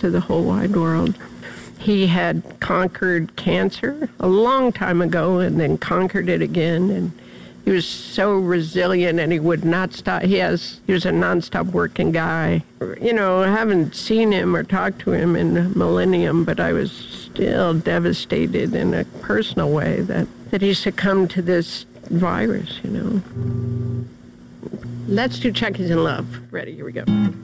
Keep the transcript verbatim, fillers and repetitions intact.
to the whole wide world. He had conquered cancer a long time ago and then conquered it again. And he was so resilient, and he would not stop. He has, he was a nonstop working guy. You know, I haven't seen him or talked to him in a millennium, but I was still devastated in a personal way that, that he succumbed to this virus, you know. Let's do Chucky's in Love. Ready, here we go.